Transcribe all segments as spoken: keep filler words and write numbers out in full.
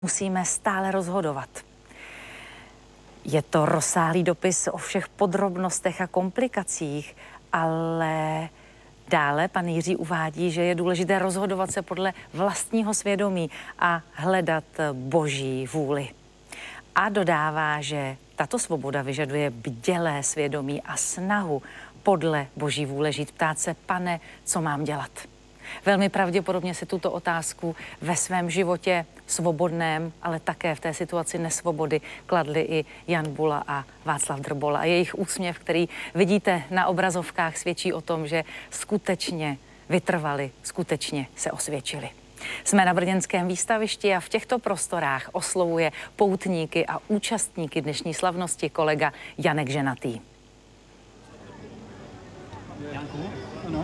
Musíme stále rozhodovat. Je to rozsáhlý dopis o všech podrobnostech a komplikacích, ale dále pan Jiří uvádí, že je důležité rozhodovat se podle vlastního svědomí a hledat boží vůli. A dodává, že tato svoboda vyžaduje bdělé svědomí a snahu podle boží vůle žít. Ptát se, pane, co mám dělat? Velmi pravděpodobně si tuto otázku ve svém životě svobodném, ale také v té situaci nesvobody kladli i Jan Bula a Václav Drbola. A jejich úsměv, který vidíte na obrazovkách, svědčí o tom, že skutečně vytrvali, skutečně se osvědčili. Jsme na brněnském výstavišti a v těchto prostorách oslovuje poutníky a účastníky dnešní slavnosti kolega Janek Ženatý. Janku? Ano.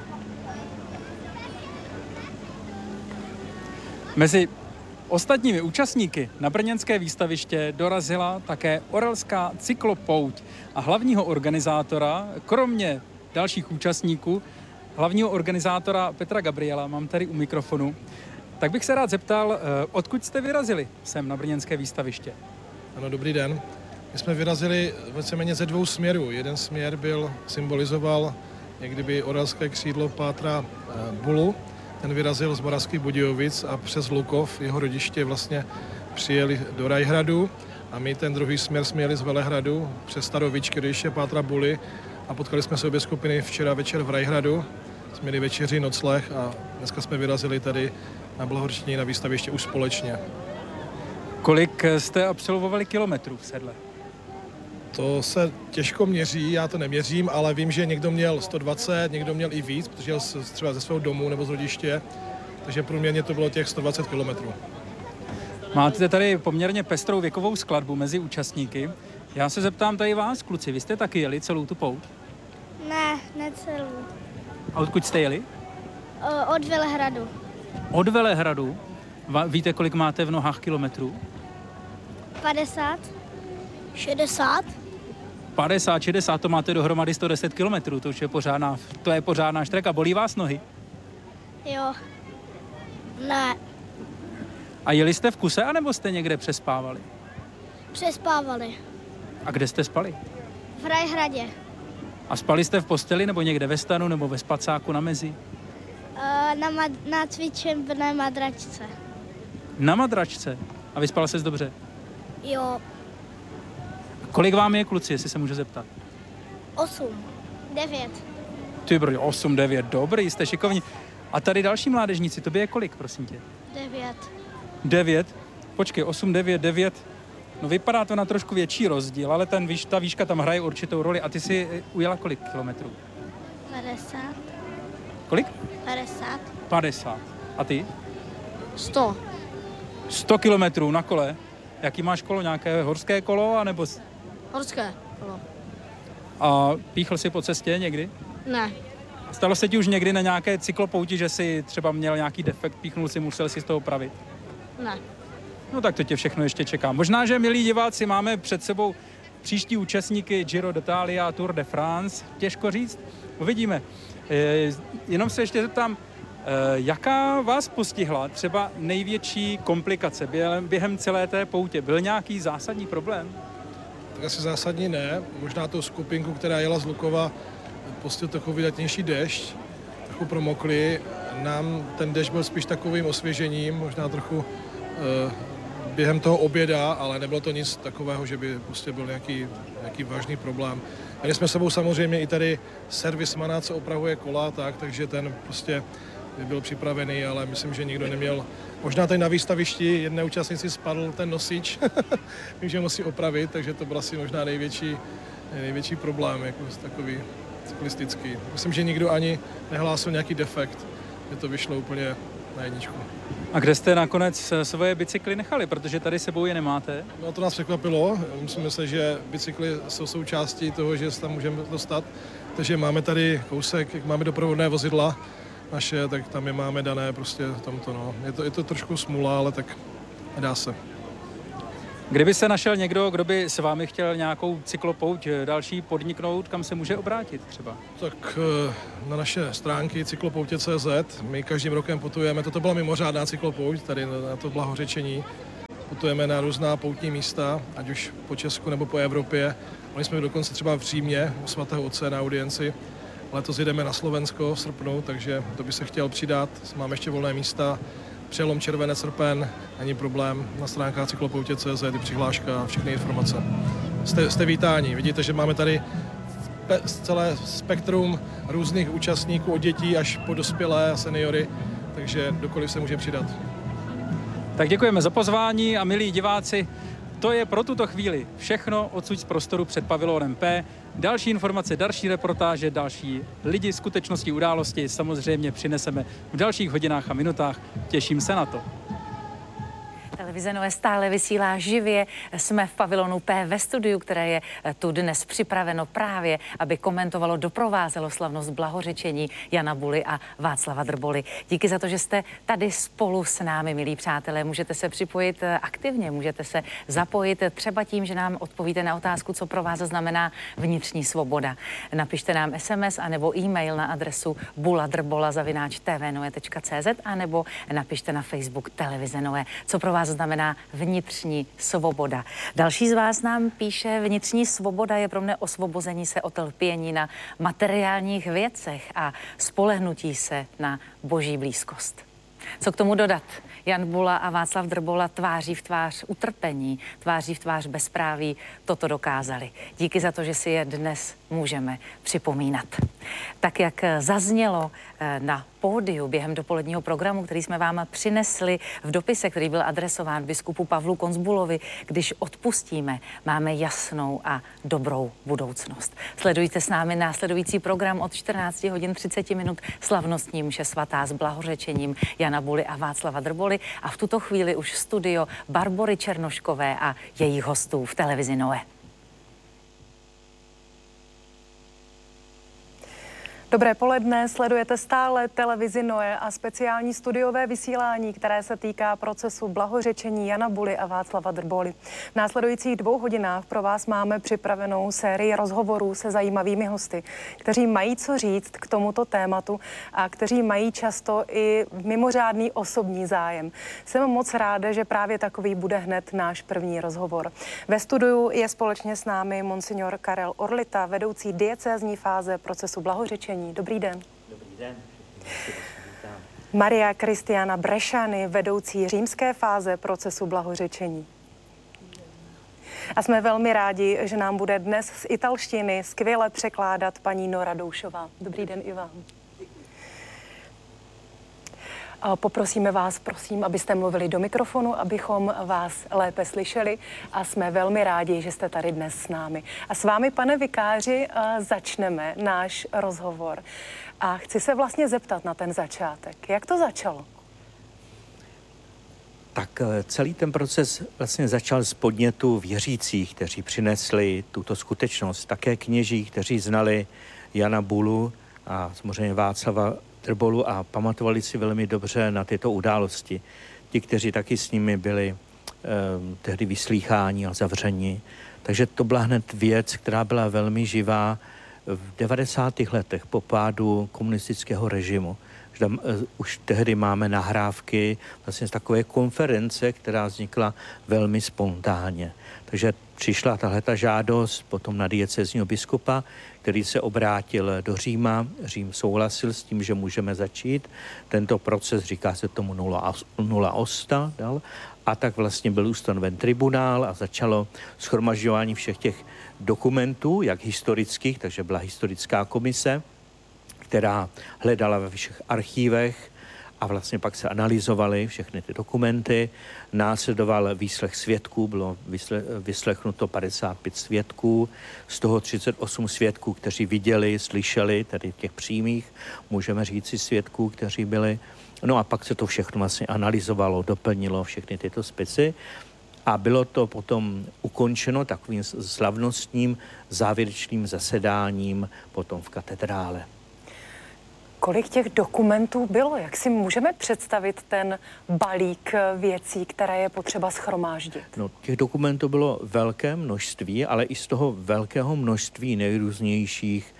Mezi ostatními účastníky na brněnské výstaviště dorazila také Orelská cyklopouť a hlavního organizátora, kromě dalších účastníků, hlavního organizátora Petra Gabriela, mám tady u mikrofonu. Tak bych se rád zeptal, odkud jste vyrazili sem na brněnské výstaviště? Ano, dobrý den. My jsme vyrazili víceméně ze dvou směrů. Jeden směr byl, symbolizoval jak kdyby orelské křídlo Pátra Bulu. Ten vyrazil z Moravských Budějovic a přes Lukov, jeho rodiště, vlastně přijeli do Rajhradu. A my ten druhý směr jsme jeli z Velehradu přes Starovičky, rodiště Pátra Buly. A potkali jsme se obě skupiny včera večer v Rajhradu. Jsme měli večeři, nocleh a dneska jsme vyrazili tady na Blahorčení na výstaviště už společně. Kolik jste absolvovali kilometrů v sedle? To se těžko měří, já to neměřím, ale vím, že někdo měl sto dvacet, někdo měl i víc, protože jel třeba ze svého domu nebo z rodiště, takže průměrně to bylo těch sto dvacet kilometrů. Máte tady poměrně pestrou věkovou skladbu mezi účastníky. Já se zeptám tady vás, kluci, vy jste taky jeli celou tu pouť? Ne, ne celou. A odkud jste jeli? O, od Velehradu. Od Velehradu. Víte, kolik máte v nohách kilometrů? padesát. šedesát. padesát, šedesát, to máte dohromady sto deset kilometrů, to už je pořádná, to je pořádná štreka. Bolí vás nohy? Jo. Ne. A jeli jste v kuse, anebo jste někde přespávali? Přespávali. A kde jste spali? V Rajhradě. A spali jste v posteli, nebo někde ve stanu, nebo ve spacáku na mezi? E, na, mad- na cvičebné madračce. Na madračce? A vyspala ses dobře? Jo. Kolik vám je, kluci, jestli se můžu zeptat? Osm. Devět. Ty brďo, osm, devět, dobrý, jste šikovní. A tady další mládežníci, tobě je kolik, prosím tě? Devět. Devět? Počkej, osm, devět, devět. No vypadá to na trošku větší rozdíl, ale ten, výš, ta výška tam hraje určitou roli. A ty si ujela kolik kilometrů? padesát. Kolik? padesát. padesát. A ty? sto. sto kilometrů na kole. Jaký máš kolo? Nějaké horské kolo, anebo... Horské kolo. A píchl jsi po cestě někdy? Ne. Stalo se ti už někdy na nějaké cyklopouti, že jsi třeba měl nějaký defekt, píchnul si, musel si z toho opravit? Ne. No tak to tě všechno ještě čeká. Možná, že, milí diváci, máme před sebou příští účastníky Giro d'Italia a Tour de France. Těžko říct, uvidíme. E, jenom se ještě zeptám, e, jaká vás postihla třeba největší komplikace během, během celé té poutě? Byl nějaký zásadní problém? Tak asi zásadní ne. Možná tu skupinku, která jela z Lukova, postil takový vydatnější déšť, trochu promokli. Nám ten déšť byl spíš takovým osvěžením, možná trochu e, během toho oběda, ale nebylo to nic takového, že by prostě byl nějaký, nějaký vážný problém. Měli jsme sebou samozřejmě i tady servismana, co opravuje kola, tak, takže ten prostě by byl připravený, ale myslím, že nikdo neměl. Možná tady na výstavišti jedné účastnici spadl ten nosič, vím, že musí opravit, takže to byl asi možná největší, největší problém, jako takový cyklistický. Myslím, že nikdo ani nehlásil nějaký defekt, že to vyšlo úplně na jedničku. A kde jste nakonec svoje bicykly nechali, protože tady sebou je nemáte? No to nás překvapilo, myslím si, že bicykly jsou součástí toho, že se tam můžeme dostat, takže máme tady kousek, jak máme doprovodné vozidla naše, tak tam je máme dané prostě tomto, no. Je to, je to trošku smůla, ale tak dá se. Kdyby se našel někdo, kdo by s vámi chtěl nějakou cyklopouť další podniknout, kam se může obrátit třeba? Tak na naše stránky cyklopoutě tečka cé zet my každým rokem putujeme, toto byla mimořádná cyklopouť tady na to Blahořečení putujeme na různá poutní místa, ať už po Česku nebo po Evropě. Oni jsme dokonce třeba v Římě u svatého otce na audienci. Letos jedeme na Slovensko v srpnu, takže to by se chtěl přidat. Máme ještě volné místa. Přelom červenec, srpen, není problém. Na stránkách cyklopoutě tečka cé zet je přihláška a všechny informace. Jste, jste vítáni. Vidíte, že máme tady celé spektrum různých účastníků od dětí až po dospělé a seniory, takže kdokoliv se může přidat. Tak děkujeme za pozvání a milí diváci, to je pro tuto chvíli všechno odsud z prostoru před pavilonem P. Další informace, další reportáže, další lidi, skutečnosti, události samozřejmě přineseme v dalších hodinách a minutách. Těším se na to. Televize Nové stále vysílá živě. Jsme v pavilonu P ve studiu, které je tu dnes připraveno právě, aby komentovalo, doprovázelo slavnost blahořečení Jana Buly a Václava Drboly. Díky za to, že jste tady spolu s námi, milí přátelé. Můžete se připojit aktivně, můžete se zapojit třeba tím, že nám odpovíte na otázku, co pro vás znamená vnitřní svoboda. Napište nám es em es anebo e-mail na adresu buladrbola zavináč t v nové tečka cé zet anebo napište na Facebook Televize Nové, co pro vás znamená vnitřní svoboda. Další z vás nám píše, vnitřní svoboda je pro mne osvobození se od lpění na materiálních věcech a spolehnutí se na boží blízkost. Co k tomu dodat? Jan Bula a Václav Drbola tváří v tvář utrpení, tváří v tvář bezpráví toto dokázali. Díky za to, že si je dnes můžeme připomínat. Tak jak zaznělo na pódiu během dopoledního programu, který jsme vám přinesli v dopise, který byl adresován biskupu Pavlu Konzbulovi, když odpustíme, máme jasnou a dobrou budoucnost. Sledujte s námi následující program od čtrnácti hodin třicet minut slavnostní mše svatá s blahořečením Jana Buly a Václava Drboly a v tuto chvíli už studio Barbory Černoškové a jejich hostů v Televizi Nové. Dobré poledne, sledujete stále Televizi Nové a speciální studiové vysílání, které se týká procesu blahořečení Jana Buly a Václava Drboly. V následujících dvou hodinách pro vás máme připravenou sérii rozhovorů se zajímavými hosty, kteří mají co říct k tomuto tématu a kteří mají často i mimořádný osobní zájem. Jsem moc ráda, že právě takový bude hned náš první rozhovor. Ve studiu je společně s námi monsignor Karel Orlita, vedoucí diecézní fáze procesu blahořečení. Dobrý den. Dobrý den. Maria Kristiana Brešany, vedoucí římské fáze procesu blahořečení. A jsme velmi rádi, že nám bude dnes z italštiny skvěle překládat paní Nora Doušová. Dobrý den i vám. Poprosíme vás, prosím, abyste mluvili do mikrofonu, abychom vás lépe slyšeli a jsme velmi rádi, že jste tady dnes s námi. A s vámi, pane vikáři, začneme náš rozhovor. A chci se vlastně zeptat na ten začátek. Jak to začalo? Tak celý ten proces vlastně začal z podnětu věřících, kteří přinesli tuto skutečnost. Také kněží, kteří znali Jana Bulu a samozřejmě Václava Drbolu a pamatovali si velmi dobře na tyto události. Ti, kteří taky s nimi byli eh, tehdy vyslýcháni a zavřeni. Takže to byla hned věc, která byla velmi živá v devadesátých letech po pádu komunistického režimu. Tam, uh, už tehdy máme nahrávky vlastně z takové konference, která vznikla velmi spontánně. Takže přišla tahleta žádost potom na diecézního biskupa, který se obrátil do Říma. Řím souhlasil s tím, že můžeme začít. Tento proces, říká se tomu nula osta, dal, a tak vlastně byl ustanoven tribunál a začalo shromažďování všech těch dokumentů, jak historických, takže byla historická komise, která hledala ve všech archívech a vlastně pak se analyzovaly všechny ty dokumenty. Následoval výslech svědků, bylo vysle, vyslechnuto padesát pět svědků, z toho třicet osm svědků, kteří viděli, slyšeli, tedy těch přímých, můžeme říci svědků, kteří byli. No a pak se to všechno vlastně analyzovalo, doplnilo všechny tyto spisy. A bylo to potom ukončeno takovým slavnostním závěrečným zasedáním potom v katedrále. Kolik těch dokumentů bylo? Jak si můžeme představit ten balík věcí, které je potřeba shromáždit? No, těch dokumentů bylo velké množství, ale i z toho velkého množství nejrůznějších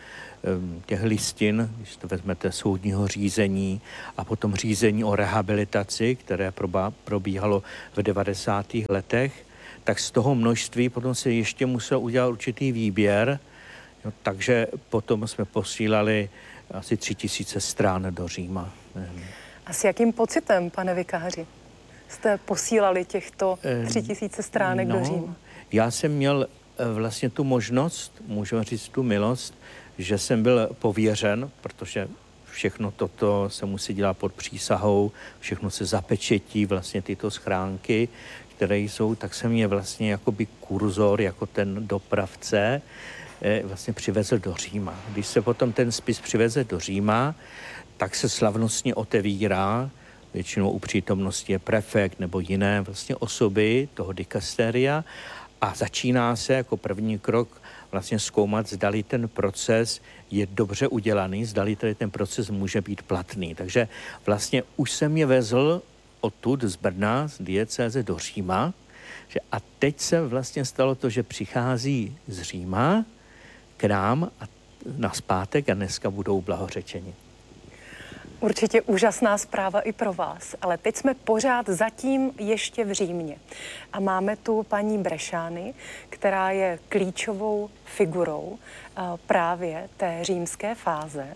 těch listin, když to vezmete soudního řízení a potom řízení o rehabilitaci, které probíhalo v devadesátých letech, tak z toho množství potom se ještě musel udělat určitý výběr, jo, takže potom jsme posílali asi tři tisíce strán do Říma. A s jakým pocitem, pane vikáři, jste posílali těchto tři tisíce stránek no, do Říma? Já jsem měl vlastně tu možnost, můžeme říct tu milost, že jsem byl pověřen, protože všechno toto se musí dělat pod přísahou, všechno se zapečetí, vlastně tyto schránky, které jsou, tak jsem je vlastně jakoby kurzor, jako ten dopravce, vlastně přivezl do Říma. Když se potom ten spis přiveze do Říma, tak se slavnostně otevírá, většinou u přítomnosti je prefekt nebo jiné vlastně osoby toho dikasteria a začíná se jako první krok vlastně zkoumat, zdali ten proces je dobře udělaný, zdali tady ten proces může být platný. Takže vlastně už jsem je vezl odtud z Brna, z diecéze do Říma, že a teď se vlastně stalo to, že přichází z Říma k nám a na zpátek a dneska budou blahořečeni. Určitě úžasná zpráva i pro vás, ale teď jsme pořád zatím ještě v Římě. A máme tu paní Bresciani, která je klíčovou figurou právě té římské fáze.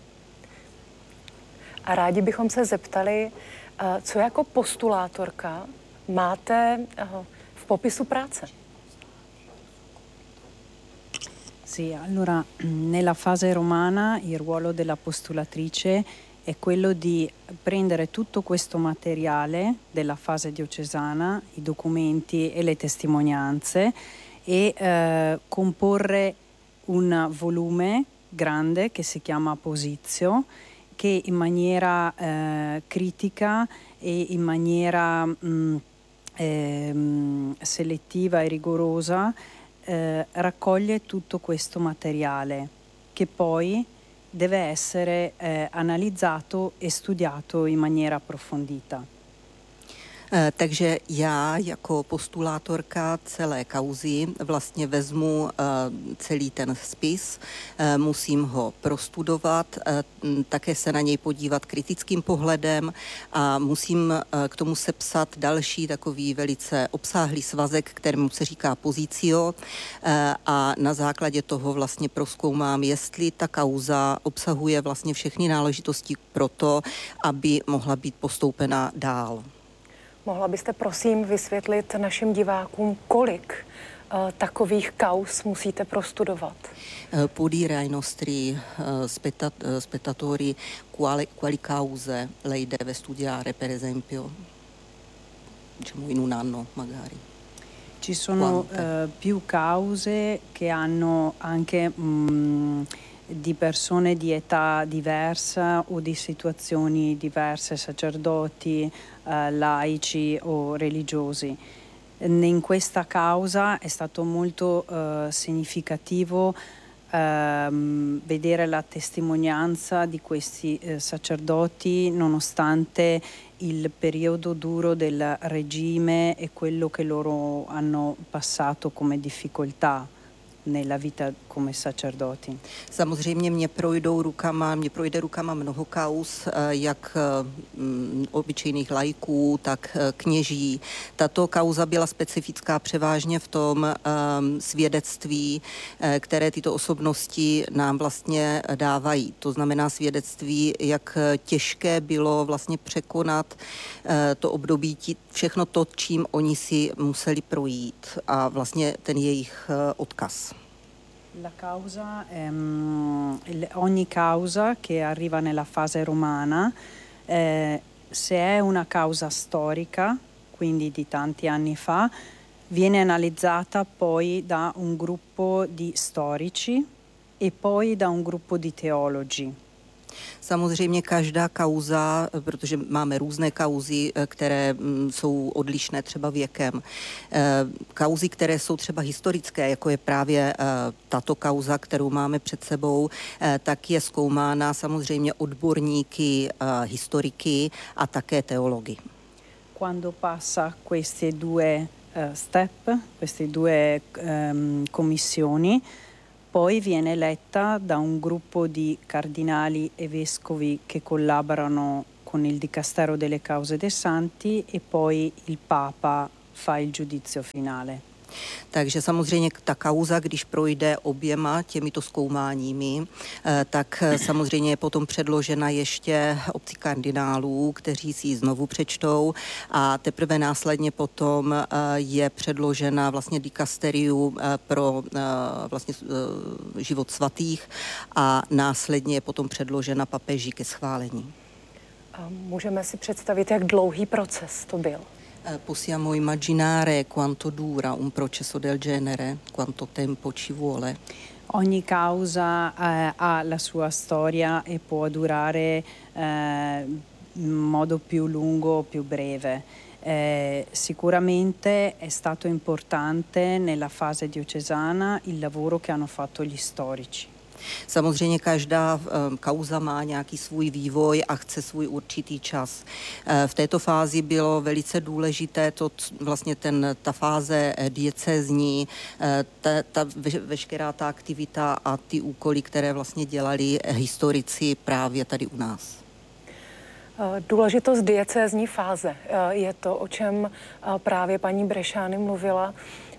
A rádi bychom se zeptali, co jako postulátorka máte v popisu práce? Sì, allora nella fase romana il ruolo della postulatrice è quello di prendere tutto questo materiale della fase diocesana, i documenti e le testimonianze e eh, comporre un volume grande che si chiama Posizio, che in maniera eh, critica e in maniera mh, eh, selettiva e rigorosa eh, raccoglie tutto questo materiale che poi deve essere eh, analizzato e studiato in maniera approfondita. Takže já jako postulátorka celé kauzy vlastně vezmu celý ten spis, musím ho prostudovat, také se na něj podívat kritickým pohledem a musím k tomu sepsat další takový velice obsáhlý svazek, kterému se říká Posizio, a na základě toho vlastně prozkoumám, jestli ta kauza obsahuje vlastně všechny náležitosti pro to, aby mohla být postoupena dál. Mohla byste prosím vysvětlit našim divákům, kolik uh, takových kauz musíte prostudovat? Può dire ai nostri uh, spettat uh, spettatori quale, quali cause lei deve studiare, per esempio, diciamo in un anno magari? Ci sono uh, più cause che hanno anche mh, di persone di età diversa o di situazioni diverse, sacerdoti, eh, laici o religiosi. In questa causa è stato molto eh, significativo ehm, vedere la testimonianza di questi eh, sacerdoti nonostante il periodo duro del regime e quello che loro hanno passato come difficoltà nella vita come sacerdoti. Samozřejmě mě projdou rukama, mě projde rukama mnoho kauz, jak mm, obyčejných laiků, tak kněží. Tato kauza byla specifická převážně v tom um, svědectví, které tyto osobnosti nám vlastně dávají. To znamená svědectví, jak těžké bylo vlastně překonat uh, to období, tí, všechno to, čím oni si museli projít a vlastně ten jejich uh, odkaz. La causa, ehm, ogni causa che arriva nella fase romana, eh, se è una causa storica, quindi di tanti anni fa, viene analizzata poi da un gruppo di storici e poi da un gruppo di teologi. Samozřejmě každá kauza, protože máme různé kauzy, které jsou odlišné třeba věkem. Kauzy, které jsou třeba historické, jako je právě tato kauza, kterou máme před sebou, tak je zkoumána samozřejmě odborníky, historiky a také teology. Quando passa questi due uh, step, queste due um, commissioni, Poi viene eletta da un gruppo di cardinali e vescovi che collaborano con il Dicastero delle Cause dei Santi e poi il Papa fa il giudizio finale. Takže samozřejmě ta kauza, když projde oběma těmito zkoumáními, tak samozřejmě je potom předložena ještě obci kardinálů, kteří si ji znovu přečtou a teprve následně potom je předložena vlastně dikasteriu pro vlastně život svatých a následně je potom předložena papeži ke schválení. A můžeme si představit, jak dlouhý proces to byl? Possiamo immaginare quanto dura un processo del genere, quanto tempo ci vuole. Ogni causa eh, ha la sua storia e può durare eh, in modo più lungo o più breve. Eh, sicuramente è stato importante nella fase diocesana il lavoro che hanno fatto gli storici. Samozřejmě každá um, kauza má nějaký svůj vývoj a chce svůj určitý čas. Uh, v této fázi bylo velice důležité to, vlastně ten, ta fáze diecézní, uh, ta, ta ve, veškerá ta aktivita a ty úkoly, které vlastně dělali historici právě tady u nás. Důležitost diecézní fáze je to, o čem právě paní Bresciani mluvila.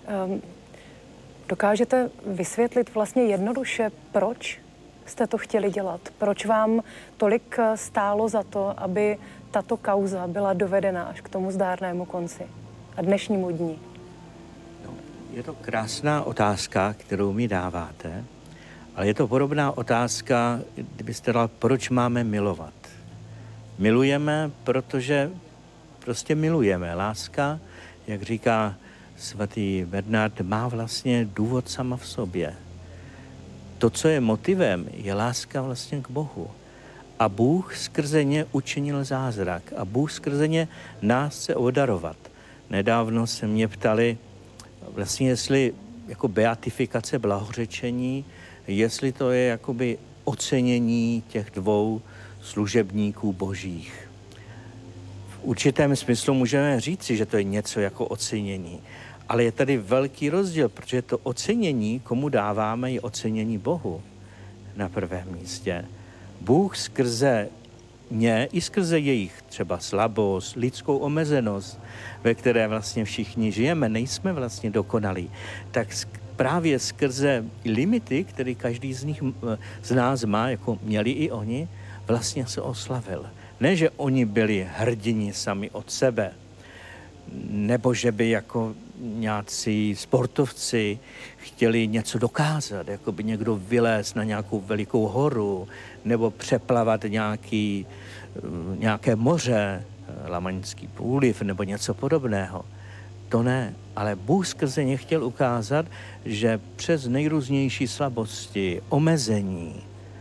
Dokážete vysvětlit vlastně jednoduše, proč jste to chtěli dělat? Proč vám tolik stálo za to, aby tato kauza byla dovedena až k tomu zdárnému konci a dnešnímu dní? No, je to krásná otázka, kterou mi dáváte, ale je to podobná otázka, kdybyste dala, proč máme milovat. Milujeme, protože prostě milujeme. Láska, jak říká svatý Bernard, má vlastně důvod sama v sobě. To, co je motivem, je láska vlastně k Bohu. A Bůh skrze ně učinil zázrak. A Bůh skrze ně nás chce odarovat. Nedávno se mě ptali, vlastně jestli jako beatifikace, blahořečení, jestli to je jakoby ocenění těch dvou služebníků božích. V určitém smyslu můžeme říci, že to je něco jako ocenění. Ale je tady velký rozdíl, protože to ocenění, komu dáváme, je ocenění Bohu na prvém místě. Bůh skrze ně i skrze jejich třeba slabost, lidskou omezenost, ve které vlastně všichni žijeme, nejsme vlastně dokonalí, tak právě skrze limity, které každý z nich, z nás má, jako měli i oni, vlastně se oslavil. Ne, že oni byli hrdini sami od sebe, nebo že by jako nějací sportovci chtěli něco dokázat, jako by někdo vylézt na nějakou velikou horu, nebo přeplavat nějaký, nějaké moře, Lamaňský průliv, nebo něco podobného. To ne, ale Bůh skrze ně chtěl ukázat, že přes nejrůznější slabosti, omezení,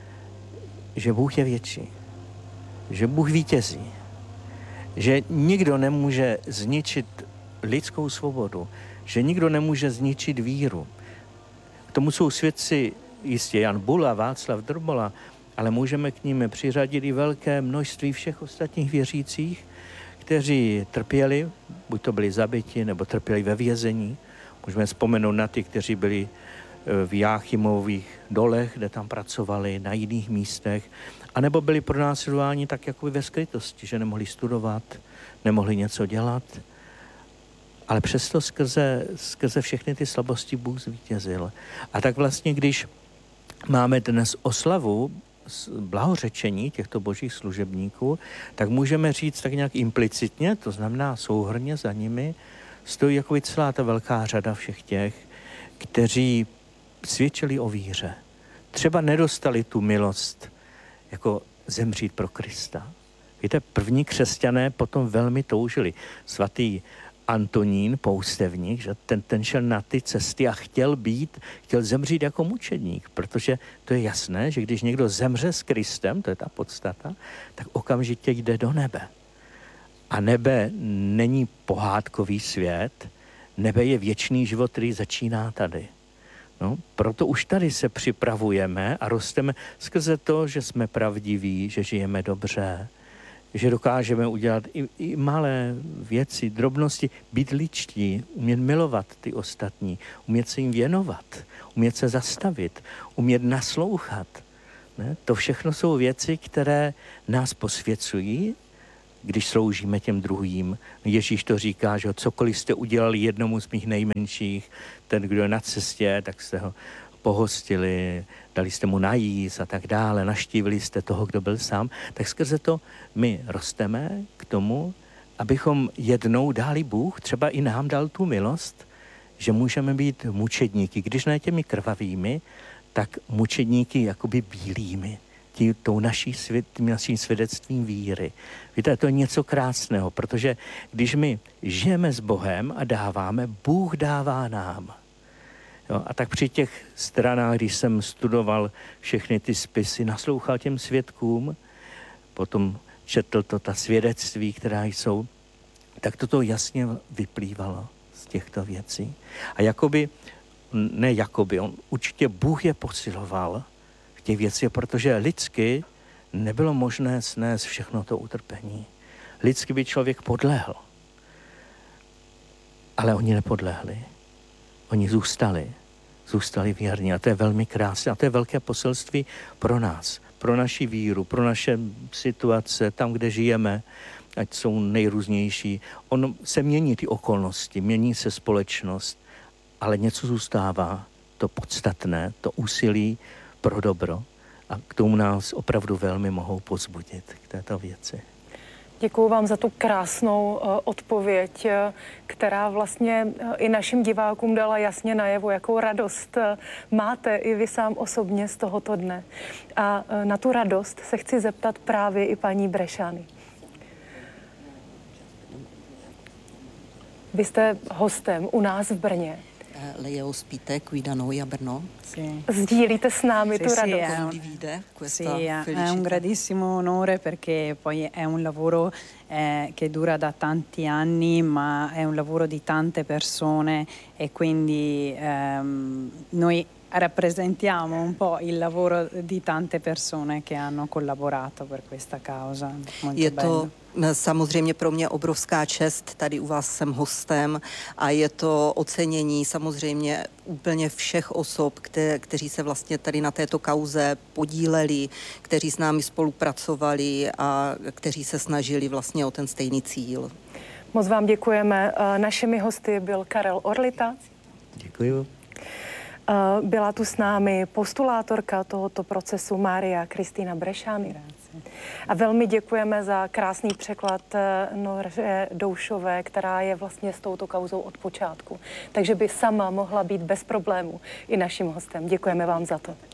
že Bůh je větší, že Bůh vítězí, že nikdo nemůže zničit lidskou svobodu, že nikdo nemůže zničit víru. K tomu jsou svědci jistě Jan Bula, Václav Drbola, ale můžeme k ním přiřadit i velké množství všech ostatních věřících, kteří trpěli, buď to byli zabiti, nebo trpěli ve vězení. Můžeme vzpomenout na ty, kteří byli v Jáchymových dolech, kde tam pracovali, na jiných místech, anebo byli pronásledováni tak jako ve skrytosti, že nemohli studovat, nemohli něco dělat. Ale přesto skrze, skrze všechny ty slabosti Bůh zvítězil. A tak vlastně, když máme dnes oslavu blahořečení těchto božích služebníků, tak můžeme říct tak nějak implicitně, to znamená souhrnně za nimi, stojí jako celá ta velká řada všech těch, kteří svědčili o víře. Třeba nedostali tu milost jako zemřít pro Krista. Víte, první křesťané potom velmi toužili. Svatý Antonín, poustevník, že ten, ten šel na ty cesty a chtěl být, chtěl zemřít jako mučedník, protože to je jasné, že když někdo zemře s Kristem, to je ta podstata, tak okamžitě jde do nebe. A nebe není pohádkový svět, nebe je věčný život, který začíná tady. No, proto už tady se připravujeme a rosteme skrze to, že jsme pravdiví, že žijeme dobře, že dokážeme udělat i, i malé věci, drobnosti, být ličtí, umět milovat ty ostatní, umět se jim věnovat, umět se zastavit, umět naslouchat. Ne? To všechno jsou věci, které nás posvěcují, když sloužíme těm druhým. Ježíš to říká, že cokoliv jste udělali jednomu z mých nejmenších, ten, kdo je na cestě, tak jste ho pohostili, dali jste mu najíst a tak dále, naštívili jste toho, kdo byl sám, tak skrze to my rosteme k tomu, abychom jednou dali Bůh, třeba i nám dal tu milost, že můžeme být mučedníky, když ne těmi krvavými, tak mučedníky jakoby bílými, tí, tou naší, svět, tím naším svědectvím víry. Víte, to je něco krásného, protože když my žijeme s Bohem a dáváme, Bůh dává nám. Jo, a tak při těch stranách, když jsem studoval všechny ty spisy, naslouchal těm svědkům, potom četl to ta svědectví, která jsou, tak toto jasně vyplývalo z těchto věcí. A jakoby, ne jakoby, on určitě Bůh je posiloval v těch věcech, protože lidsky nebylo možné snést všechno to utrpení. Lidsky by člověk podlehl. Ale oni nepodlehli. Oni zůstali. Zůstali věrní. A to je velmi krásné. A to je velké poselství pro nás. Pro naši víru, pro naše situace, tam, kde žijeme, ať jsou nejrůznější. On se mění ty okolnosti, mění se společnost, ale něco zůstává. To podstatné, to úsilí pro dobro. A k tomu nás opravdu velmi mohou povzbudit k této věci. Děkuju vám za tu krásnou uh, odpověď, uh, která vlastně uh, i našim divákům dala jasně najevo, jakou radost uh, máte i vy sám osobně z tohoto dne. A uh, na tu radost se chci zeptat právě i paní Bresciani. Vy jste hostem u nás v Brně. Lei è ospite qui da noi a Brno. Sì. Sdílíte s námi Sì, tu sì, radost. è un, sì, è un grandissimo onore perché poi è un lavoro eh, che dura da tanti anni, ma è un lavoro di tante persone e quindi ehm, noi rappresentiamo un po' il lavoro di tante persone che hanno collaborato per questa causa. Molto Je bello. to samozřejmě pro mě obrovská čest, tady u vás jsem hostem a je to ocenění samozřejmě úplně všech osob, kte, kteří se vlastně tady na této kauze podíleli, kteří s námi spolupracovali a kteří se snažili vlastně o ten stejný cíl. Moc vám děkujeme. Našimi hosty byl Karel Orlita. Děkuju. Byla tu s námi postulátorka tohoto procesu Mária Kristýna Bresciani. A velmi děkujeme za krásný překlad Noře Doušové, která je vlastně s touto kauzou od počátku. Takže by sama mohla být bez problémů i naším hostem. Děkujeme vám za to.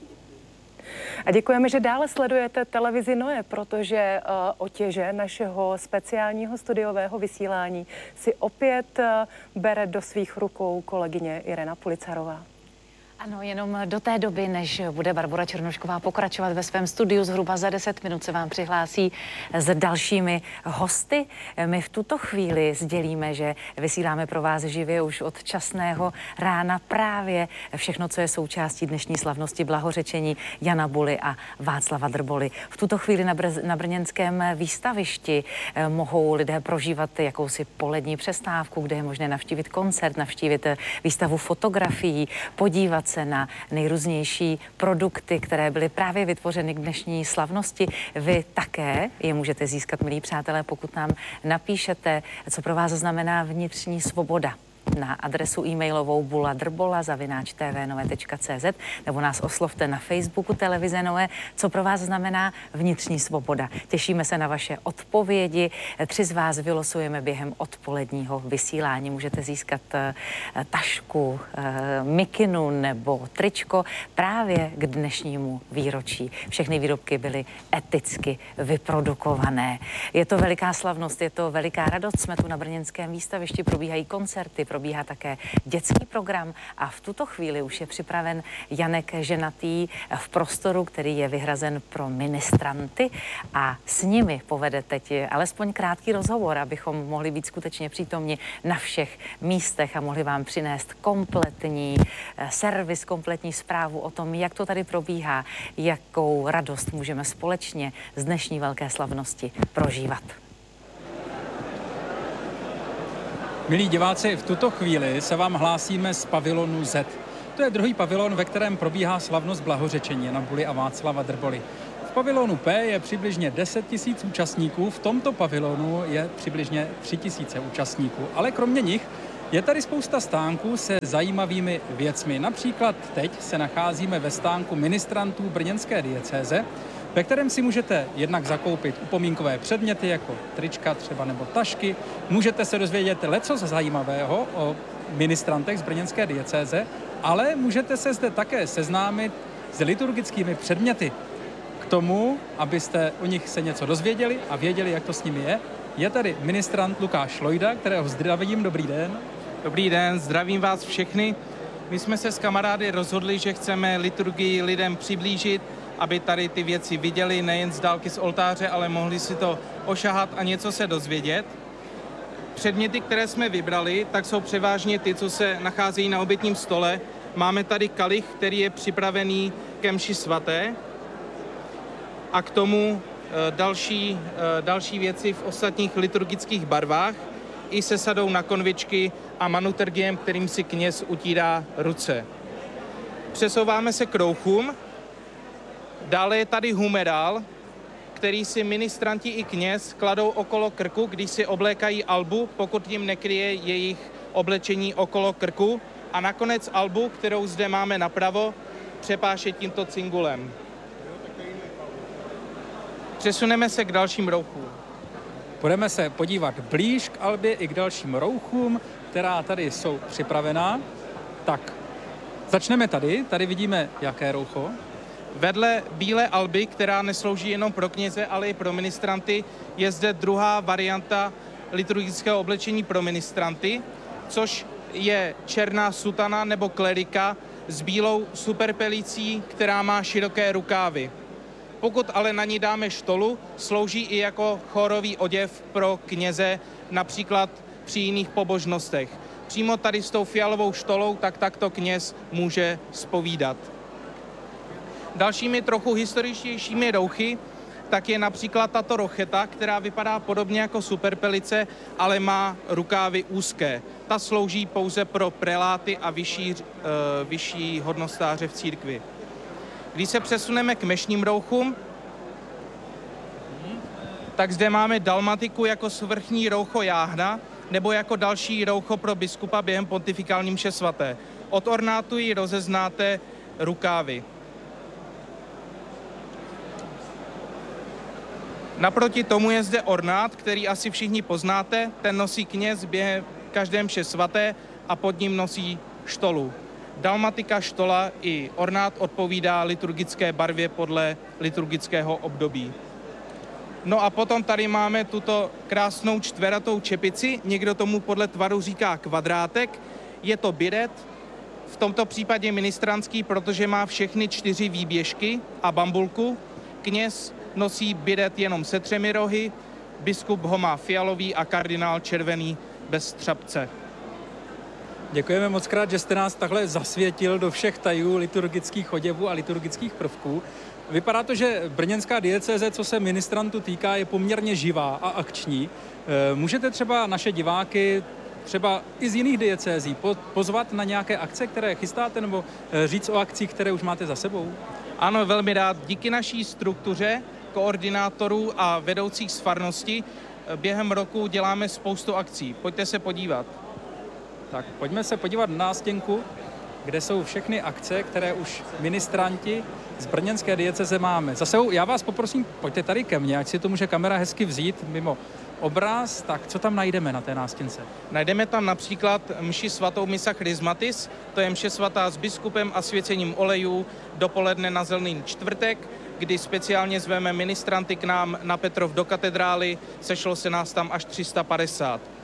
A děkujeme, že dále sledujete televizi Noe, protože uh, otěže našeho speciálního studiového vysílání si opět uh, bere do svých rukou kolegyně Irena Policarová. Ano, jenom do té doby, než bude Barbora Černošková pokračovat ve svém studiu, zhruba za deset minut se vám přihlásí s dalšími hosty. My v tuto chvíli sdělíme, že vysíláme pro vás živě už od časného rána právě všechno, co je součástí dnešní slavnosti blahořečení Jana Buly a Václava Drboly. V tuto chvíli na, Brz, na brněnském výstavišti eh, mohou lidé prožívat jakousi polední přestávku, kde je možné navštívit koncert, navštívit výstavu fotografií, podívat se na nejrůznější produkty, které byly právě vytvořeny k dnešní slavnosti. Vy také je můžete získat, milí přátelé, pokud nám napíšete, co pro vás znamená vnitřní svoboda, na adresu e-mailovou buladrbola zavináč tvnove tečka cz nebo nás oslovte na Facebooku televize Noe, co pro vás znamená vnitřní svoboda. Těšíme se na vaše odpovědi. Tři z vás vylosujeme během odpoledního vysílání. Můžete získat uh, tašku, uh, mikinu nebo tričko právě k dnešnímu výročí. Všechny výrobky byly eticky vyprodukované. Je to veliká slavnost, je to veliká radost. Jsme tu na brněnském výstavišti, probíhají koncerty, probíhá také dětský program a v tuto chvíli už je připraven Janek Ženatý v prostoru, který je vyhrazen pro ministranty a s nimi povede teď alespoň krátký rozhovor, abychom mohli být skutečně přítomni na všech místech a mohli vám přinést kompletní servis, kompletní zprávu o tom, jak to tady probíhá, jakou radost můžeme společně z dnešní velké slavnosti prožívat. Milí diváci, v tuto chvíli se vám hlásíme z pavilonu Z. To je druhý pavilon, ve kterém probíhá slavnost blahořečení Jana Buly a Václava Drboly. V pavilonu P je přibližně deset tisíc účastníků, v tomto pavilonu je přibližně tři tisíce účastníků. Ale kromě nich je tady spousta stánků se zajímavými věcmi. Například teď se nacházíme ve stánku ministrantů brněnské diecéze, ve kterém si můžete jednak zakoupit upomínkové předměty jako trička třeba nebo tašky. Můžete se dozvědět lecos zajímavého o ministrantech z brněnské diecéze, ale můžete se zde také seznámit s liturgickými předměty. K tomu, abyste o nich se něco dozvěděli a věděli, jak to s nimi je, je tady ministrant Lukáš Lojda, kterého zdravím. Dobrý den. Dobrý den, zdravím vás všechny. My jsme se s kamarády rozhodli, že chceme liturgii lidem přiblížit, aby tady ty věci viděli nejen z dálky z oltáře, ale mohli si to ošahat a něco se dozvědět. Předměty, které jsme vybrali, tak jsou převážně ty, co se nacházejí na obětním stole. Máme tady kalich, který je připravený ke mši svaté a k tomu další, další věci v ostatních liturgických barvách i se sadou na konvičky a manutergiem, kterým si kněz utírá ruce. Přesouváme se k rouchům. Dále je tady humerál, který si ministranti i kněz kladou okolo krku, když si oblékají albu, pokud jim nekryje jejich oblečení okolo krku. A nakonec albu, kterou zde máme napravo, přepáše tímto cingulem. Přesuneme se k dalším rouchům. Budeme se podívat blíž k albě i k dalším rouchům, která tady jsou připravená. Tak, začneme tady. Tady vidíme, jaké roucho. Vedle bílé alby, která neslouží jenom pro kněze, ale i pro ministranty, je zde druhá varianta liturgického oblečení pro ministranty, což je černá sutana nebo klerika s bílou superpelicí, která má široké rukávy. Pokud ale na ní dáme štolu, slouží i jako chórový oděv pro kněze, například při jiných pobožnostech. Přímo tady s tou fialovou štolou, tak takto kněz může zpovídat. Dalšími trochu historičtějšími rouchy tak je například tato rocheta, která vypadá podobně jako superpelice, ale má rukávy úzké. Ta slouží pouze pro preláty a vyšší, uh, vyšší hodnostáře v církvi. Když se přesuneme k mešním rouchům, tak zde máme dalmatiku jako svrchní roucho jáhna, nebo jako další roucho pro biskupa během pontifikální mše svaté. Od ornátu ji rozeznáte rukávy. Naproti tomu je zde ornát, který asi všichni poznáte. Ten nosí kněz během každé mše svaté a pod ním nosí štolu. Dalmatika, štola i ornát odpovídá liturgické barvě podle liturgického období. No a potom tady máme tuto krásnou čtveratou čepici, někdo tomu podle tvaru říká kvadrátek. Je to biret, v tomto případě ministrantský, protože má všechny čtyři výběžky a bambulku. Kněz nosí biret jenom se třemi rohy, biskup ho má fialový a kardinál červený bez třapce. Děkujeme moc krát, že jste nás takhle zasvětil do všech tajů liturgických oděvů a liturgických prvků. Vypadá to, že brněnská diecéze, co se ministrantů týká, je poměrně živá a akční. Můžete třeba naše diváky třeba i z jiných diecézí pozvat na nějaké akce, které chystáte, nebo říct o akcích, které už máte za sebou? Ano, velmi rád. Díky naší struktuře koordinátorů a vedoucích z farnosti během roku děláme spoustu akcí. Pojďte se podívat. Tak pojďme se podívat na nástěnku, kde jsou všechny akce, které už ministranti z brněnské diecéze máme. Zase já vás poprosím, pojďte tady ke mně, ať si to může kamera hezky vzít mimo obraz. Tak co tam najdeme na té nástěnce? Najdeme tam například mši svatou Missa Chrismatis, to je mše svatá s biskupem a svěcením olejů dopoledne na Zelený čtvrtek, kdy speciálně zveme ministranty k nám na Petrov do katedrály, sešlo se nás tam až tři sta padesát.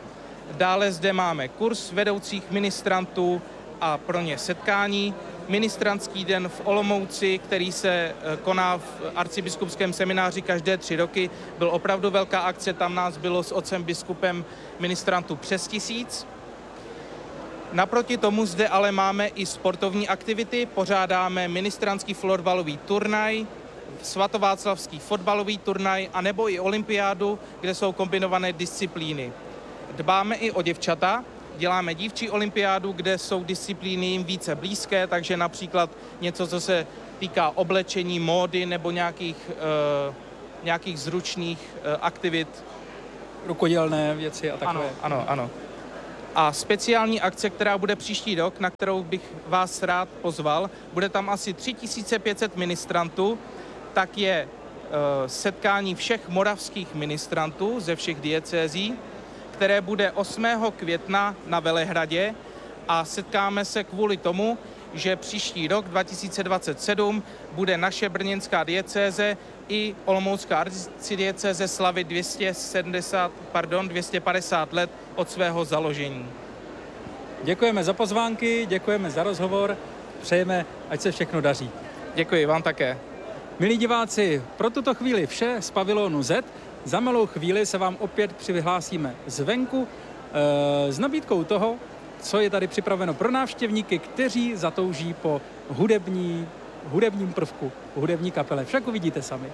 Dále zde máme kurz vedoucích ministrantů a pro ně setkání. Ministrantský den v Olomouci, který se koná v arcibiskupském semináři každé tři roky, byl opravdu velká akce, tam nás bylo s otcem biskupem ministrantů přes tisíc. Naproti tomu zde ale máme i sportovní aktivity, pořádáme ministrantský florbalový turnaj, svatováclavský fotbalový turnaj a nebo i olympiádu, kde jsou kombinované disciplíny. Dbáme i o děvčata, děláme dívčí olympiádu, kde jsou disciplíny jim více blízké, takže například něco, co se týká oblečení, módy nebo nějakých, uh, nějakých zručných uh, aktivit. Rukodělné věci a takové. Ano, ano, ano. A speciální akce, která bude příští rok, na kterou bych vás rád pozval, bude tam asi tři tisíce pět set ministrantů, tak je uh, setkání všech moravských ministrantů ze všech diecézí, které bude osmého května na Velehradě a setkáme se kvůli tomu, že příští rok dva tisíce dvacet sedm bude naše brněnská diecéze i olomoucká arcidiecéze slavit dvě stě sedmdesát, pardon, dvě stě padesát let od svého založení. Děkujeme za pozvánky, děkujeme za rozhovor, přejeme, ať se všechno daří. Děkuji vám také. Milí diváci, pro tuto chvíli vše z pavilonu Z. Za malou chvíli se vám opět přihlásíme zvenku e, s nabídkou toho, co je tady připraveno pro návštěvníky, kteří zatouží po hudební, hudebním prvku, hudební kapele. Však uvidíte sami.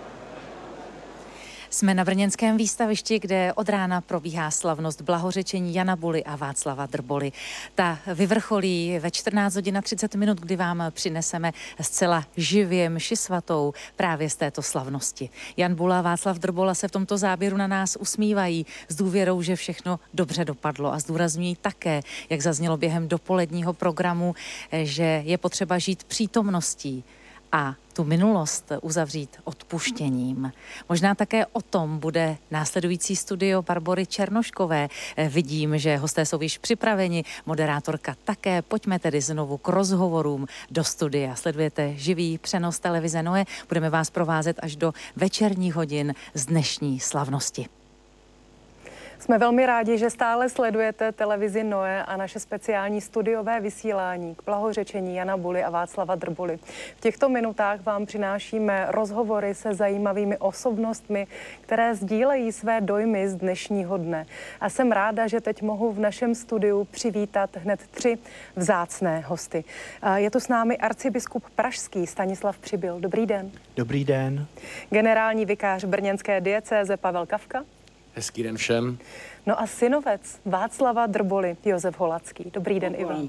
Jsme na brněnském výstavišti, kde od rána probíhá slavnost blahořečení Jana Buly a Václava Drboly. Ta vyvrcholí ve čtrnáct hodin a třicet minut, kdy vám přineseme zcela živě mši svatou právě z této slavnosti. Jan Bula a Václav Drbola se v tomto záběru na nás usmívají s důvěrou, že všechno dobře dopadlo a zdůrazňují také, jak zaznělo během dopoledního programu, že je potřeba žít přítomností a tu minulost uzavřít odpuštěním. Možná také o tom bude následující studio Barbory Černoškové. Vidím, že hosté jsou již připraveni, moderátorka také. Pojďme tedy znovu k rozhovorům do studia. Sledujete živý přenos televize Noe. Budeme vás provázet až do večerních hodin z dnešní slavnosti. Jsme velmi rádi, že stále sledujete televizi Noe a naše speciální studiové vysílání k blahořečení Jana Buly a Václava Drboly. V těchto minutách vám přinášíme rozhovory se zajímavými osobnostmi, které sdílejí své dojmy z dnešního dne. A jsem ráda, že teď mohu v našem studiu přivítat hned tři vzácné hosty. Je tu s námi arcibiskup pražský Stanislav Přibyl. Dobrý den. Dobrý den. Generální vikář brněnské diecéze Pavel Kafka. Hezký den všem. No a synovec Václava Drboly, Josef Holacký. Dobrý den, Ivan.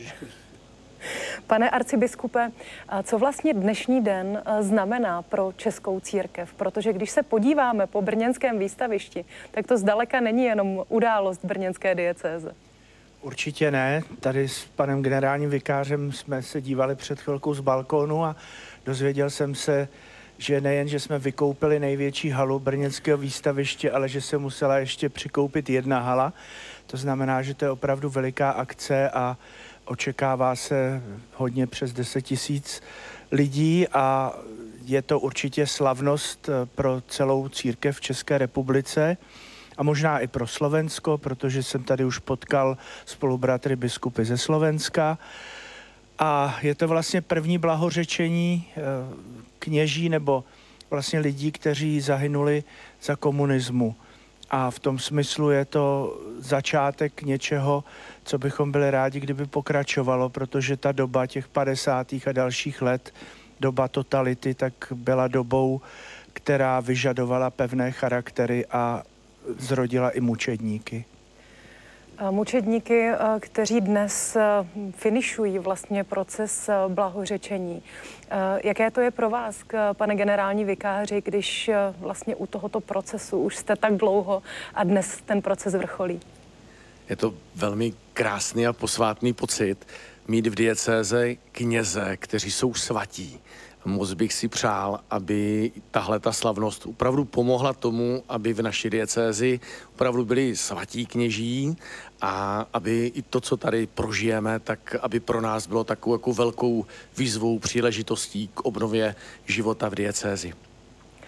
Pane arcibiskupe, co vlastně dnešní den znamená pro českou církev? Protože když se podíváme po brněnském výstavišti, tak to zdaleka není jenom událost brněnské diecéze. Určitě ne. Tady s panem generálním vikářem jsme se dívali před chvilkou z balkónu a dozvěděl jsem se, že nejen, že jsme vykoupili největší halu brněnského výstaviště, ale že se musela ještě přikoupit jedna hala. To znamená, že to je opravdu veliká akce a očekává se hodně přes deset tisíc lidí a je to určitě slavnost pro celou církev v České republice a možná i pro Slovensko, protože jsem tady už potkal spolubratry biskupy ze Slovenska. A je to vlastně první blahořečení kněží nebo vlastně lidí, kteří zahynuli za komunismu. A v tom smyslu je to začátek něčeho, co bychom byli rádi, kdyby pokračovalo, protože ta doba těch padesátých a dalších let, doba totality, tak byla dobou, která vyžadovala pevné charaktery a zrodila i mučedníky. Mučedníky, kteří dnes finišují vlastně proces blahořečení. Jaké to je pro vás, pane generální vikáři, když vlastně u tohoto procesu už jste tak dlouho a dnes ten proces vrcholí? Je to velmi krásný a posvátný pocit mít v diecéze kněze, kteří jsou svatí. Moc bych si přál, aby tahle ta slavnost opravdu pomohla tomu, aby v naší diecézi opravdu byli svatí kněží a aby i to, co tady prožijeme, tak aby pro nás bylo takovou jako velkou výzvou, příležitostí k obnově života v diecézi.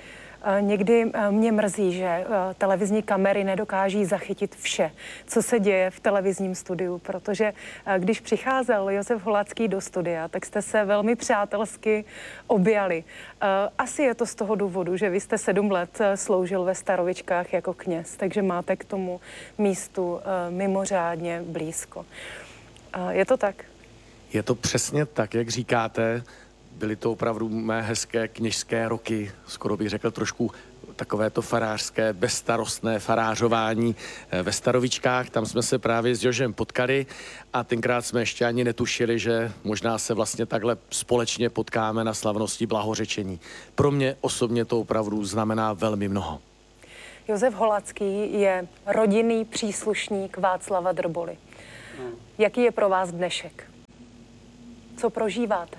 Někdy mě mrzí, že televizní kamery nedokáží zachytit vše, co se děje v televizním studiu, protože když přicházel Josef Holacký do studia, tak jste se velmi přátelsky objali. Asi je to z toho důvodu, že vy jste sedm let sloužil ve Starovičkách jako kněz, takže máte k tomu místu mimořádně blízko. Je to tak? Je to přesně tak, jak říkáte. Byly to opravdu mé hezké kněžské roky, skoro bych řekl trošku takové to farářské, bezstarostné farářování ve Starovičkách. Tam jsme se právě s Jožem potkali a tenkrát jsme ještě ani netušili, že možná se vlastně takhle společně potkáme na slavnosti blahořečení. Pro mě osobně to opravdu znamená velmi mnoho. Josef Holacký je rodinný příslušník Václava Drboly. Jaký je pro vás dnešek? Co prožíváte?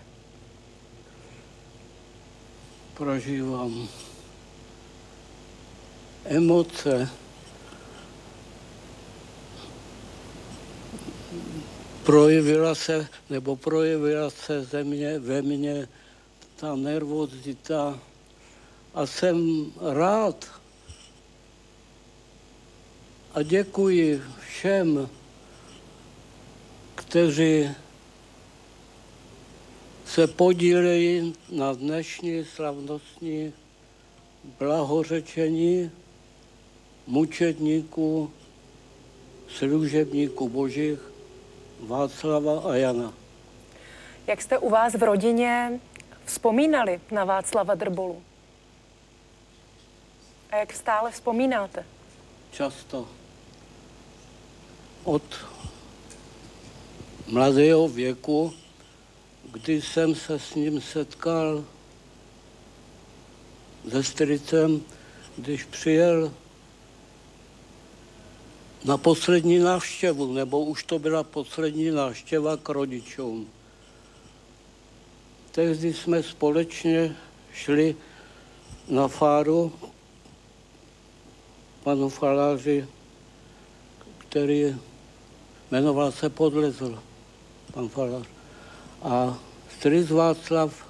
Prožívám emoce, projevila se, nebo projevila se ze mě, ve mně ta nervozita a jsem rád a děkuji všem, kteří se podílejí na dnešní slavnostní blahořečení mučedníků, služebníků božích Václava a Jana. Jak jste u vás v rodině vzpomínali na Václava Drbolu? A jak stále vzpomínáte? Často. Od mladého věku, kdy jsem se s ním setkal se strýcem, když přijel na poslední návštěvu, nebo už to byla poslední návštěva k rodičům. Tehdy jsme společně šli na fáru panu faráři, který jmenoval se Podlezl, pan farář. A strýc Václav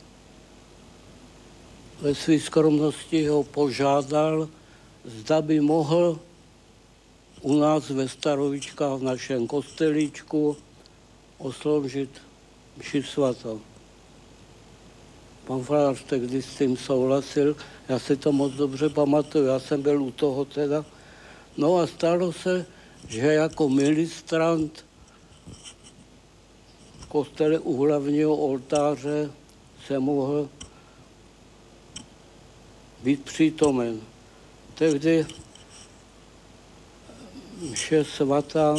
ve své skromnosti ho požádal, zda by mohl u nás ve Starovičkách v našem kostelíčku osloužit mši svatou. Pan farář tehdy s tím souhlasil, já si to moc dobře pamatuju, já jsem byl u toho teda. No a stalo se, že jako ministrant v kostele u hlavního oltáře se mohl být přítomen. Tehdy mše svatá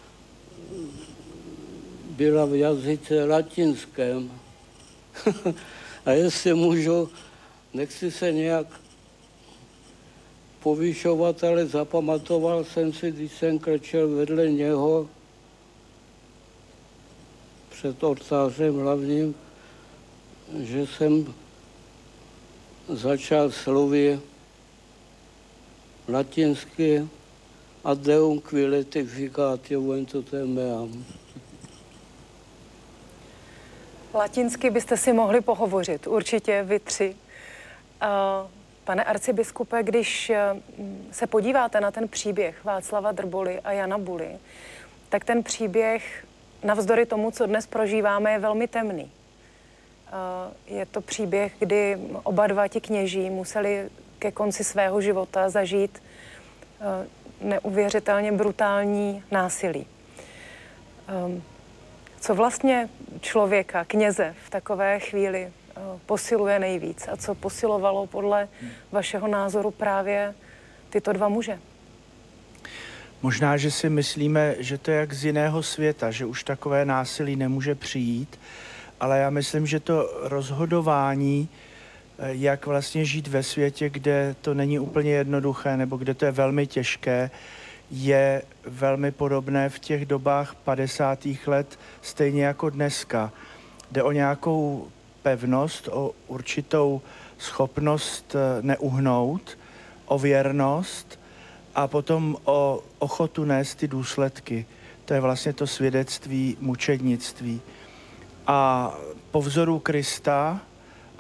byla v jazyce latinském. A jestli můžu, nechci se nějak povyšovat, ale zapamatoval jsem si, když jsem klečel vedle něho před oltářem hlavním, že jsem začal slovy latinsky ad deum qui laetificatio ventutem meam. Latinsky byste si mohli pohovořit, určitě vy tři. Pane arcibiskupe, když se podíváte na ten příběh Václava Drboly a Jana Buly, tak ten příběh, navzdory tomu, co dnes prožíváme, je velmi temný. Je to příběh, kdy oba dva ti kněží museli ke konci svého života zažít neuvěřitelně brutální násilí. Co vlastně člověka, kněze v takové chvíli posiluje nejvíc a co posilovalo podle vašeho názoru právě tyto dva muže? Možná, že si myslíme, že to je jak z jiného světa, že už takové násilí nemůže přijít, ale já myslím, že to rozhodování, jak vlastně žít ve světě, kde to není úplně jednoduché nebo kde to je velmi těžké, je velmi podobné v těch dobách padesátých let, stejně jako dneska. Jde o nějakou pevnost, o určitou schopnost neuhnout, o věrnost a potom o ochotu nést ty důsledky. To je vlastně to svědectví mučednictví. A po vzoru Krista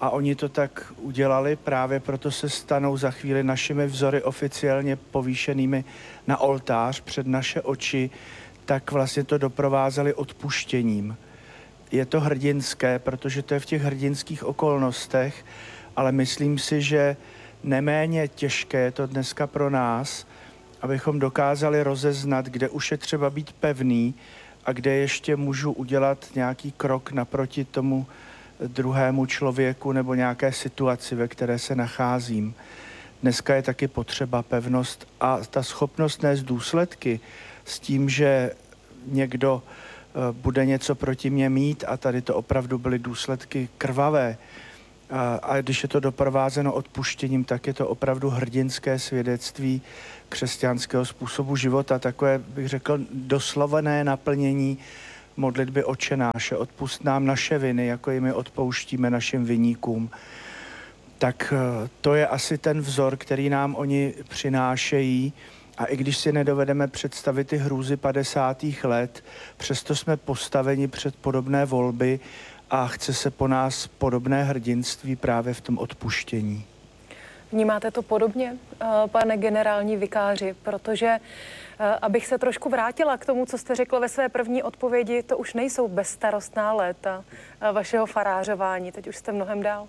a oni to tak udělali, právě proto se stanou za chvíli našimi vzory oficiálně povýšenými na oltář před naše oči, tak vlastně to doprovázeli odpuštěním. Je to hrdinské, protože to je v těch hrdinských okolnostech, ale myslím si, že neméně těžké je to dneska pro nás, abychom dokázali rozeznat, kde už je třeba být pevný a kde ještě můžu udělat nějaký krok naproti tomu druhému člověku nebo nějaké situaci, ve které se nacházím. Dneska je taky potřeba pevnost a ta schopnost nést důsledky s tím, že někdo bude něco proti mě mít a tady to opravdu byly důsledky krvavé. A, a když je to doprovázeno odpuštěním, tak je to opravdu hrdinské svědectví křesťanského způsobu života, takové, bych řekl, doslovené naplnění modlitby Otče náše. Odpusť nám naše viny, jako i my odpouštíme našim viníkům. Tak to je asi ten vzor, který nám oni přinášejí. A i když si nedovedeme představit ty hrůzy padesátých let, přesto jsme postaveni před podobné volby a chce se po nás podobné hrdinství právě v tom odpuštění. Vnímáte to podobně, pane generální vikáři, protože abych se trošku vrátila k tomu, co jste řekl ve své první odpovědi, to už nejsou bezstarostná léta vašeho farářování, teď už jste mnohem dál.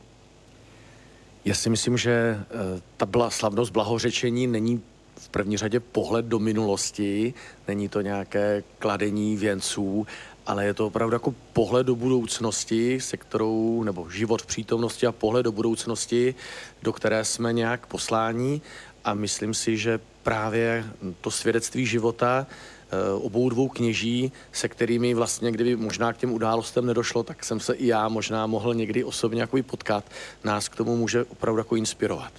Já si myslím, že ta byla slavnost blahořečení není v první řadě pohled do minulosti, není to nějaké kladení věnců, ale je to opravdu jako pohled do budoucnosti, se kterou, nebo život v přítomnosti a pohled do budoucnosti, do které jsme nějak posláni. A myslím si, že právě to svědectví života obou dvou kněží, se kterými vlastně, kdyby možná k těm událostem nedošlo, tak jsem se i já možná mohl někdy osobně jako potkat, nás k tomu může opravdu jako inspirovat.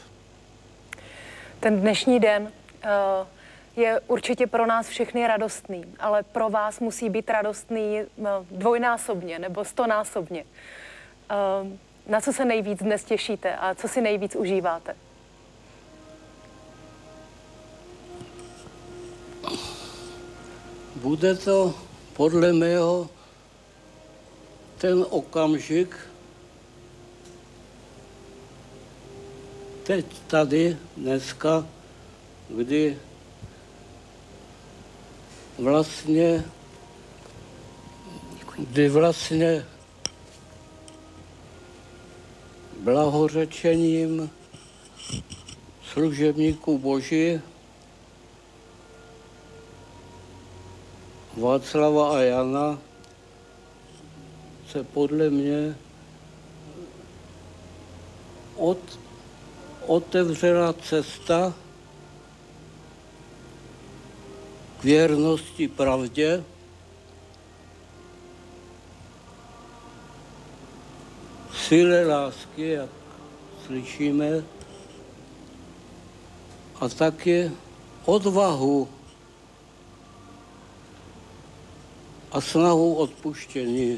Ten dnešní den uh, je určitě pro nás všechny radostný, ale pro vás musí být radostný uh, dvojnásobně nebo stonásobně. Uh, na co se nejvíc dnes těšíte a co si nejvíc užíváte? Bude to podle mého ten okamžik, teď tady, dneska, kdy vlastně, kdy vlastně blahořečením služebníků Boží Václava a Jana se podle mě od, otevřela cesta k věrnosti pravdě, síle lásky, jak slyšíme, a taky odvahu a snahu odpuštění.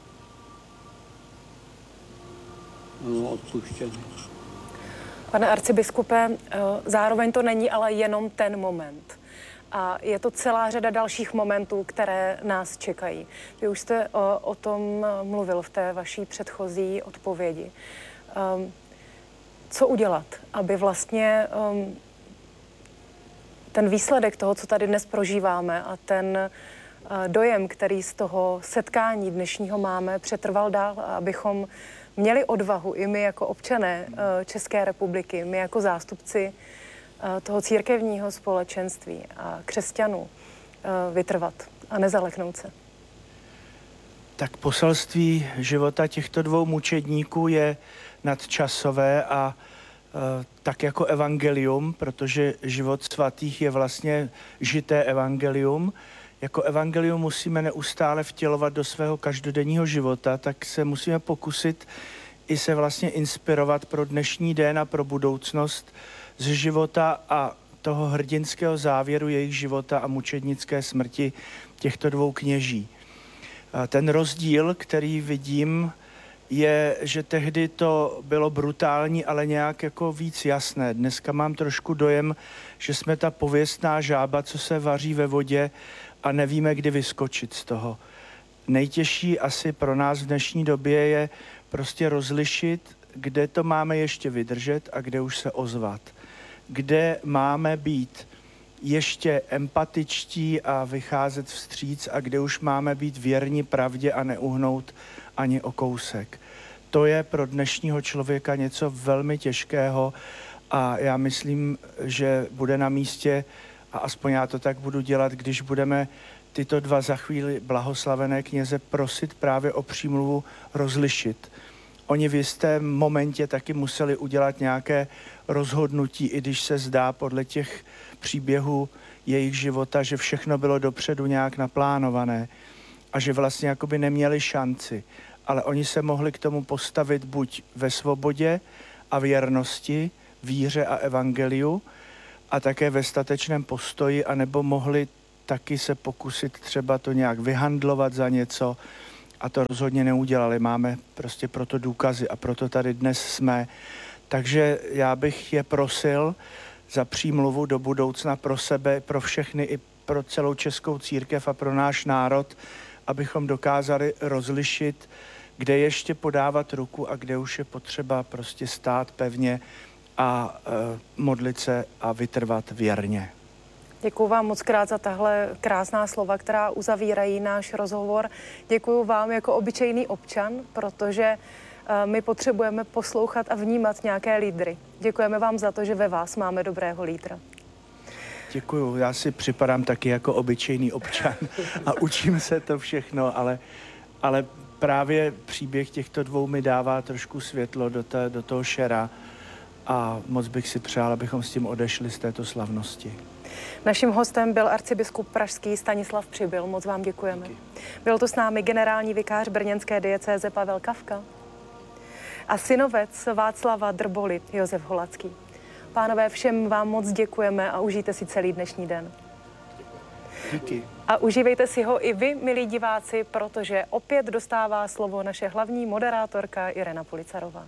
No, odpuštění. Pane arcibiskupe, zároveň to není ale jenom ten moment. A je to celá řada dalších momentů, které nás čekají. Vy už jste o, o tom mluvil v té vaší předchozí odpovědi. Um, co udělat, aby vlastně um, ten výsledek toho, co tady dnes prožíváme a ten dojem, který z toho setkání dnešního máme, přetrval dál, abychom měli odvahu i my jako občané České republiky, my jako zástupci toho církevního společenství a křesťanů vytrvat a nezaleknout se. Tak poselství života těchto dvou mučedníků je nadčasové a tak jako evangelium, protože život svatých je vlastně žité evangelium. Jako evangelium musíme neustále vtělovat do svého každodenního života, tak se musíme pokusit i se vlastně inspirovat pro dnešní den a pro budoucnost z života a toho hrdinského závěru jejich života a mučednické smrti těchto dvou kněží. A ten rozdíl, který vidím, je, že tehdy to bylo brutální, ale nějak jako víc jasné. Dneska mám trošku dojem, že jsme ta pověstná žába, co se vaří ve vodě a nevíme, kdy vyskočit z toho. Nejtěžší asi pro nás v dnešní době je prostě rozlišit, kde to máme ještě vydržet a kde už se ozvat. Kde máme být ještě empatičtí a vycházet vstříc a kde už máme být věrní pravdě a neuhnout ani o kousek. To je pro dnešního člověka něco velmi těžkého a já myslím, že bude na místě, a aspoň já to tak budu dělat, když budeme tyto dva za chvíli blahoslavené kněze prosit právě o přímluvu rozlišit. Oni v jistém momentě taky museli udělat nějaké rozhodnutí, i když se zdá podle těch příběhů jejich života, že všechno bylo dopředu nějak naplánované a že vlastně jakoby neměli šanci. Ale oni se mohli k tomu postavit buď ve svobodě a věrnosti, víře a evangeliu a také ve statečném postoji, anebo mohli taky se pokusit třeba to nějak vyhandlovat za něco a to rozhodně neudělali. Máme prostě proto důkazy a proto tady dnes jsme. Takže já bych je prosil za přímluvu do budoucna pro sebe, pro všechny i pro celou českou církev a pro náš národ, abychom dokázali rozlišit, kde ještě podávat ruku a kde už je potřeba prostě stát pevně a e, modlit se a vytrvat věrně. Děkuji vám moc krát za tahle krásná slova, která uzavírají náš rozhovor. Děkuji vám jako obyčejný občan, protože my potřebujeme poslouchat a vnímat nějaké lídry. Děkujeme vám za to, že ve vás máme dobrého lídra. Děkuju, já si připadám taky jako obyčejný občan a učím se to všechno, ale, ale právě příběh těchto dvou mi dává trošku světlo do, té, do toho šera a moc bych si přál, abychom s tím odešli z této slavnosti. Naším hostem byl arcibiskup pražský Stanislav Přibyl. Moc vám děkujeme. Díky. Byl tu s námi generální vikář brněnské diecéze Pavel Kafka a synovec Václava Drboly Josef Holacký. Pánové, všem vám moc děkujeme a užijte si celý dnešní den. Díky. A užívejte si ho i vy, milí diváci, protože opět dostává slovo naše hlavní moderátorka Irena Policarová.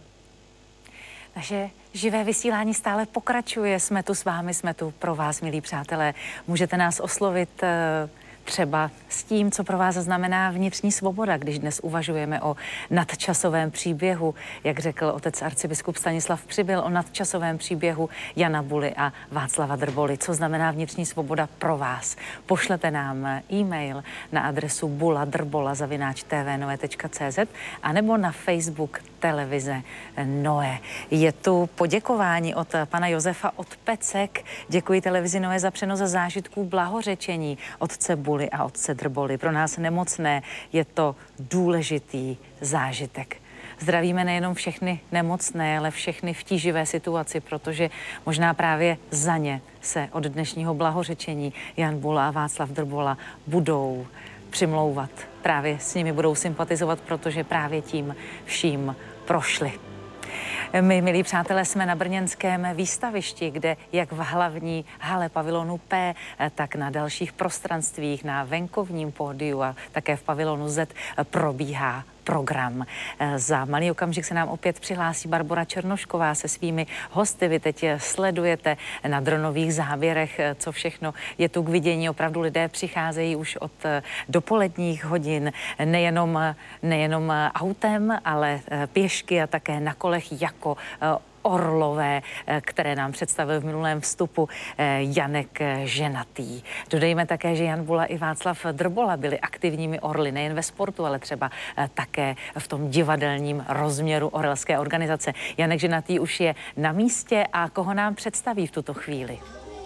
Naše živé vysílání stále pokračuje. Jsme tu s vámi, jsme tu pro vás, milí přátelé. Můžete nás oslovit třeba s tím, co pro vás znamená vnitřní svoboda, když dnes uvažujeme o nadčasovém příběhu, jak řekl otec arcibiskup Stanislav Přibyl, o nadčasovém příběhu Jana Buly a Václava Drboly. Co znamená vnitřní svoboda pro vás? Pošlete nám e-mail na adresu buladrbola zavináč t v noe tečka c z anebo na Facebook televize Noe. Je tu poděkování od pana Josefa od Pecek. Děkuji televizi Noe za přenos zážitků blahořečení otce Buly a otce Drboly. Pro nás nemocné je to důležitý zážitek. Zdravíme nejenom všechny nemocné, ale všechny v tíživé situaci, protože možná právě za ně se od dnešního blahořečení Jan Bula a Václav Drbola budou přimlouvat. Právě s nimi budou sympatizovat, protože právě tím vším prošli. My, milí přátelé, jsme na brněnském výstavišti, kde jak v hlavní hale pavilonu P, tak na dalších prostranstvích, na venkovním pódiu a také v pavilonu Z probíhá program. Za malý okamžik se nám opět přihlásí Barbora Černošková se svými hosty. Vy teď sledujete na dronových záběrech, co všechno je tu k vidění. Opravdu lidé přicházejí už od dopoledních hodin, nejenom, nejenom autem, ale pěšky a také na kolech jako orlové, které nám představil v minulém vstupu Janek Ženatý. Dodejme také, že Jan Bula i Václav Drbola byli aktivními orly nejen ve sportu, ale třeba také v tom divadelním rozměru orelské organizace. Janek Ženatý už je na místě a koho nám představí v tuto chvíli?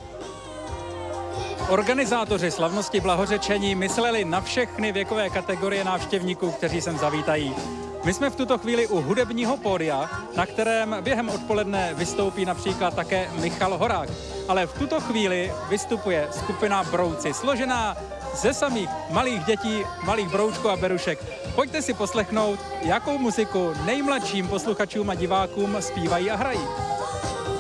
Organizátoři slavnosti blahořečení mysleli na všechny věkové kategorie návštěvníků, kteří sem zavítají. My jsme v tuto chvíli u hudebního pódia, na kterém během odpoledne vystoupí například také Michal Horák. Ale v tuto chvíli vystupuje skupina Brouci, složená ze samých malých dětí, malých broučků a berušek. Pojďte si poslechnout, jakou muziku nejmladším posluchačům a divákům zpívají a hrají.